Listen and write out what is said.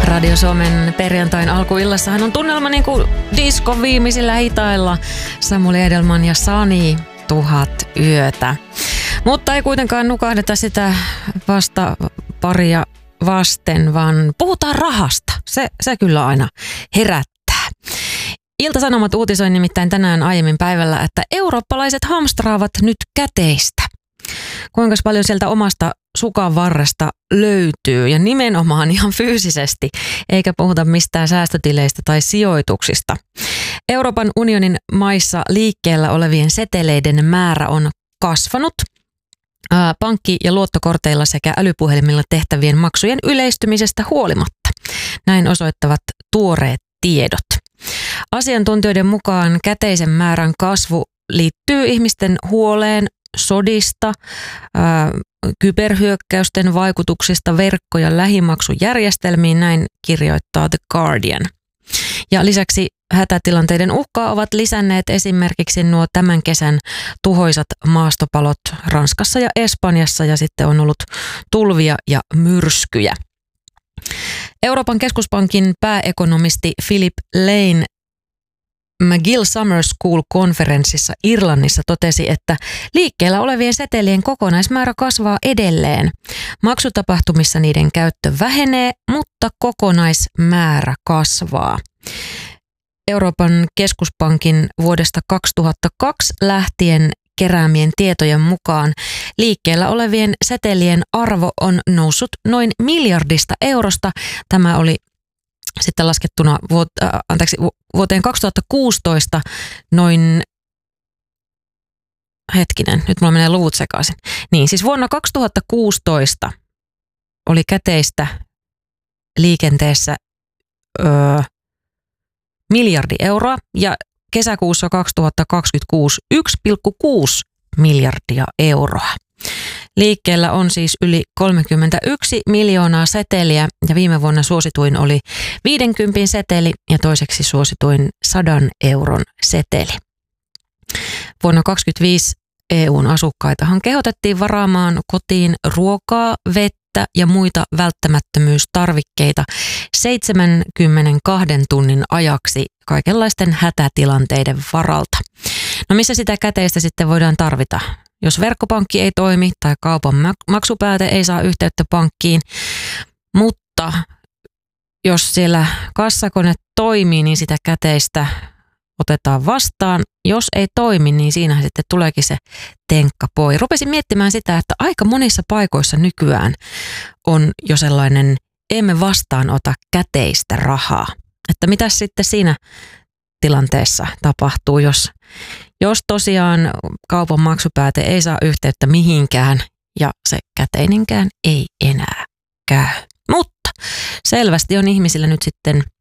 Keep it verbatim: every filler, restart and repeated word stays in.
Radio Suomen perjantain alkuillassahan on tunnelma niin kuin diskon viimeisillä hitailla. Samuli Edelman ja Sani tuhat yötä. Mutta ei kuitenkaan nukahdeta sitä vasta paria vasten, vaan puhutaan rahasta. Se, se kyllä aina herättää. Ilta-Sanomat uutisoi nimittäin tänään aiemmin päivällä, että eurooppalaiset hamstraavat nyt käteistä. Kuinka paljon sieltä omasta sukan varresta löytyy ja nimenomaan ihan fyysisesti, eikä puhuta mistään säästötileistä tai sijoituksista. Euroopan unionin maissa liikkeellä olevien seteleiden määrä on kasvanut pankki- ja luottokorteilla sekä älypuhelimilla tehtävien maksujen yleistymisestä huolimatta. Näin osoittavat tuoreet tiedot. Asiantuntijoiden mukaan käteisen määrän kasvu liittyy ihmisten huoleen sodista, ää, kyberhyökkäysten vaikutuksista verkko- ja lähimaksujärjestelmiin, näin kirjoittaa The Guardian. Ja lisäksi hätätilanteiden uhkaa ovat lisänneet esimerkiksi nuo tämän kesän tuhoisat maastopalot Ranskassa ja Espanjassa, ja sitten on ollut tulvia ja myrskyjä. Euroopan keskuspankin pääekonomisti Philip Lane McGill Summer School-konferenssissa Irlannissa totesi, että liikkeellä olevien setelien kokonaismäärä kasvaa edelleen. Maksutapahtumissa niiden käyttö vähenee, mutta kokonaismäärä kasvaa. Euroopan keskuspankin vuodesta kaksituhattakaksi lähtien keräämien tietojen mukaan liikkeellä olevien setelien arvo on noussut noin miljardista eurosta. Tämä oli sitten laskettuna vuot, äh, anteeksi, vuoteen kaksituhattakuusitoista noin, hetkinen, nyt mulla menee luvut sekaisin. Niin, siis vuonna kaksituhattakuusitoista oli käteistä liikenteessä öö, miljardi euroa ja kesäkuussa kaksituhattakaksikymmentäkuusi yksi pilkku kuusi miljardia euroa. Liikkeellä on siis yli kolmekymmentäyksi miljoonaa seteliä ja viime vuonna suosituin oli viidenkympin seteli ja toiseksi suosituin sadan euron seteli. Vuonna kaksituhattakaksikymmentäviisi E U:n asukkaitahan kehotettiin varaamaan kotiin ruokaa, vettä ja muita välttämättömyystarvikkeita seitsemänkymmentäkaksi tunnin ajaksi kaikenlaisten hätätilanteiden varalta. No missä sitä käteistä sitten voidaan tarvita? Jos verkkopankki ei toimi tai kaupan maksupääte ei saa yhteyttä pankkiin, mutta jos siellä kassakone toimii, niin sitä käteistä otetaan vastaan. Jos ei toimi, niin siinähän sitten tuleekin se tenkka poi. Rupesin miettimään sitä, että aika monissa paikoissa nykyään on jo sellainen emme vastaanota käteistä rahaa. Että mitäs sitten siinä tilanteessa tapahtuu, jos, jos tosiaan kaupan maksupääte ei saa yhteyttä mihinkään ja se käteinenkään ei enää käy. Mutta selvästi on ihmisillä nyt sitten